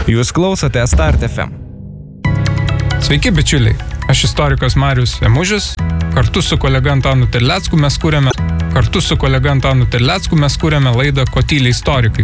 Jūs klausote Start FM. Sveiki, bičiuliai. Aš istorikas Marius Emužis. Kartu su kolega Antanu Terlecku mes kūrėme laidą Ko tyli istorikai.